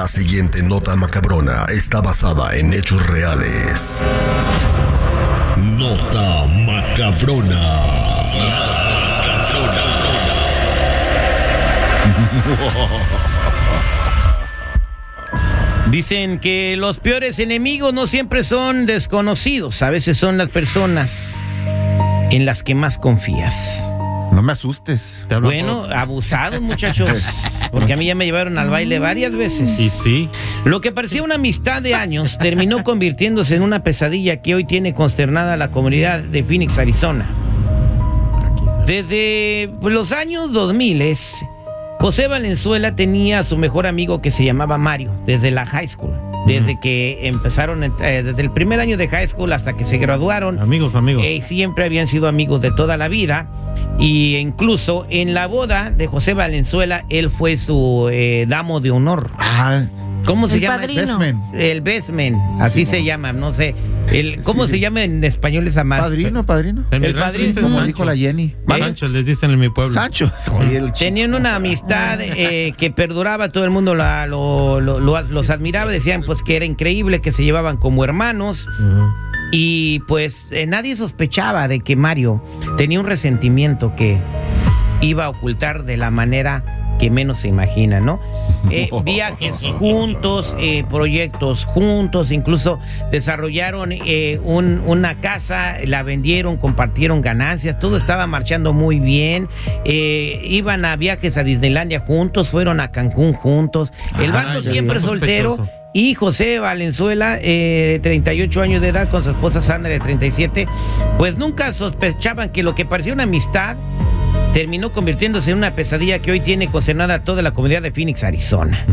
La siguiente nota macabrona está basada en hechos reales. Nota macabrona. Dicen que los peores enemigos no siempre son desconocidos, a veces son las personas en las que más confías. No me asustes. Bueno, abusados, muchachos, porque a mí ya me llevaron al baile varias veces. Y sí. Lo que parecía una amistad de años terminó convirtiéndose en una pesadilla que hoy tiene consternada a la comunidad de Phoenix, Arizona. Desde los años 2000, José Valenzuela tenía a su mejor amigo que se llamaba Mario, desde la high school. Desde que empezaron, desde el primer año de high school hasta que se graduaron. Amigos. Siempre habían sido amigos de toda la vida. Y incluso en la boda de José Valenzuela, él fue su damo de honor. ¿Cómo se llama? El best man, así se llama, no sé. ¿Cómo se llama en español esa madre? Padrino. El padrino, como dijo la Jenny. Sancho les dicen en mi pueblo. Sancho. Tenían una amistad que perduraba, todo el mundo los admiraba, decían pues que era increíble, que se llevaban como hermanos. Y pues nadie sospechaba de que Mario tenía un resentimiento que iba a ocultar de la manera que menos se imagina, ¿no? Viajes juntos, proyectos juntos, incluso desarrollaron una casa, la vendieron, compartieron ganancias, todo estaba marchando muy bien. Iban a viajes a Disneylandia juntos, fueron a Cancún juntos. El vato siempre soltero. Y José Valenzuela, 38 años de edad, con su esposa Sandra, de 37, pues nunca sospechaban que lo que parecía una amistad terminó convirtiéndose en una pesadilla que hoy tiene consternada a toda la comunidad de Phoenix, Arizona.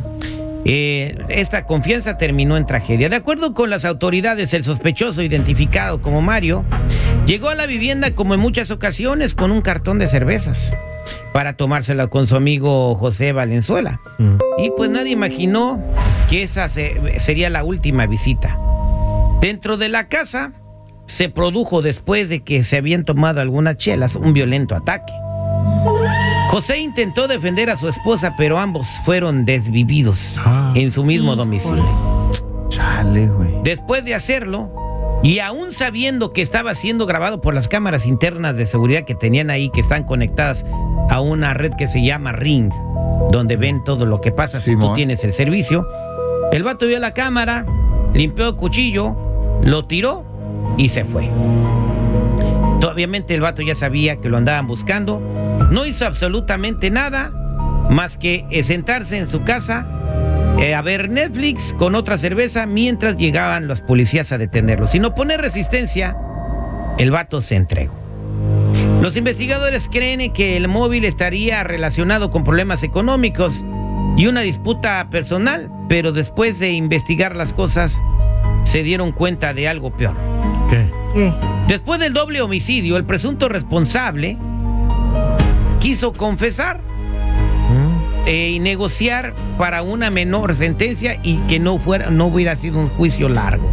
Esta confianza terminó en tragedia. De acuerdo con las autoridades, el sospechoso, identificado como Mario, llegó a la vivienda como en muchas ocasiones con un cartón de cervezas para tomársela con su amigo José Valenzuela. Y pues nadie imaginó que esa sería la última visita. Dentro de la casa se produjo, después de que se habían tomado algunas chelas, un violento ataque. José intentó defender a su esposa, pero ambos fueron desvividos en su mismo domicilio. Chale, güey. Después de hacerlo, y aún sabiendo que estaba siendo grabado por las cámaras internas de seguridad que tenían ahí, que están conectadas a una red que se llama Ring, donde ven todo lo que pasa si tú tienes el servicio, el vato vio la cámara, limpió el cuchillo, lo tiró y se fue. Obviamente el vato ya sabía que lo andaban buscando. No hizo absolutamente nada más que sentarse en su casa a ver Netflix con otra cerveza mientras llegaban los policías a detenerlo. Sin oponer resistencia, el vato se entregó. Los investigadores creen que el móvil estaría relacionado con problemas económicos y una disputa personal, pero después de investigar las cosas, se dieron cuenta de algo peor. ¿Qué? Después del doble homicidio, el presunto responsable quiso confesar y negociar para una menor sentencia y que no hubiera sido un juicio largo.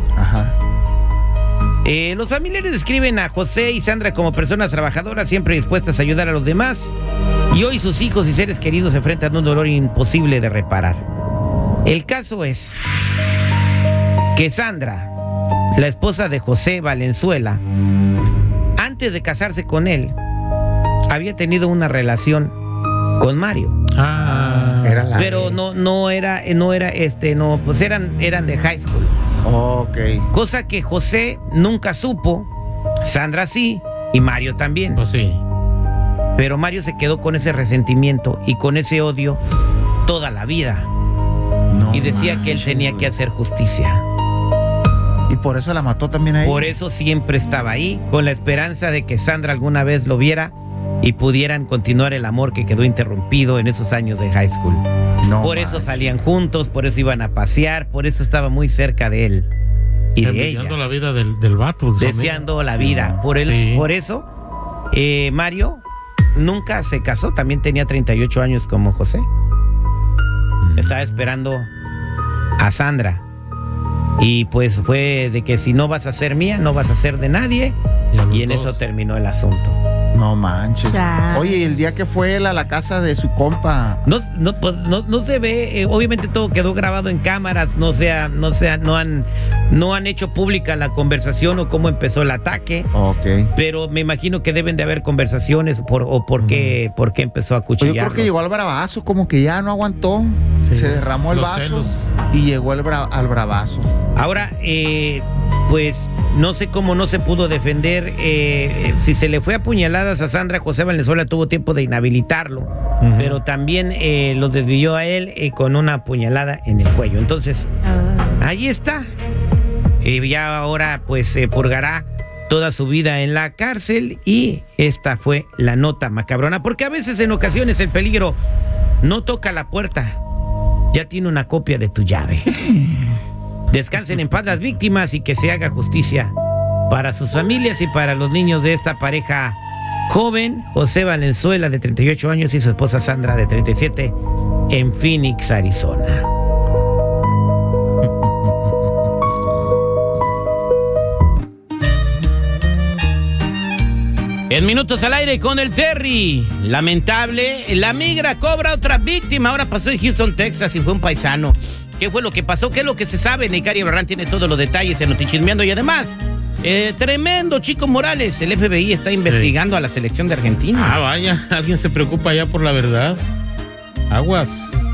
Los familiares describen a José y Sandra como personas trabajadoras, siempre dispuestas a ayudar a los demás, y hoy sus hijos y seres queridos se enfrentan a un dolor imposible de reparar. El caso es que Sandra, la esposa de José Valenzuela, antes de casarse con él, había tenido una relación con Mario. Pero pues eran de high school. Cosa que José nunca supo, Sandra sí, y Mario también. Sí. Pero Mario se quedó con ese resentimiento y con ese odio toda la vida. Y decía que él tenía que hacer justicia. ¿Y por eso la mató también a ella? Por eso siempre estaba ahí, con la esperanza de que Sandra alguna vez lo viera y pudieran continuar el amor que quedó interrumpido en esos años de high school. Por eso salían juntos, por eso iban a pasear, por eso estaba muy cerca de él y de ella. Deseando la vida del vato. Deseando la vida. Por eso, Mario nunca se casó, también tenía 38 años como José. Estaba esperando a Sandra. Y pues fue de que si no vas a ser mía, no vas a ser de nadie. Y en eso terminó el asunto. No manches. Chale. Oye, y el día que fue él a la casa de su compa. No se ve, obviamente todo quedó grabado en cámaras, no han hecho pública la conversación o cómo empezó el ataque. Ok. Pero me imagino que deben de haber conversaciones por qué empezó a Pues cuchillar. yo creo que llegó al bravazo, como que ya no aguantó. Sí. Se derramó el Los vaso celos. y llegó al bravazo. Ahora, pues no sé cómo no se pudo defender. Si se le fue a puñaladas a Sandra, José Valenzuela tuvo tiempo de inhabilitarlo, pero también los desvió a él con una puñalada en el cuello. Entonces, ahí está. Ya ahora pues purgará toda su vida en la cárcel y esta fue la nota macabrona, porque a veces en ocasiones el peligro no toca la puerta, ya tiene una copia de tu llave. Descansen en paz las víctimas y que se haga justicia para sus familias y para los niños de esta pareja joven, José Valenzuela de 38 años y su esposa Sandra de 37 en Phoenix, Arizona. En minutos al aire con el Terry. Lamentable, la migra cobra otra víctima. Ahora pasó en Houston, Texas y fue un paisano. ¿Qué fue lo que pasó? ¿Qué es lo que se sabe? Neikari Barran tiene todos los detalles en Notichismeando. Y además, tremendo, Chico Morales. El FBI está investigando a la selección de Argentina. Ah, vaya, alguien se preocupa ya por la verdad. Aguas.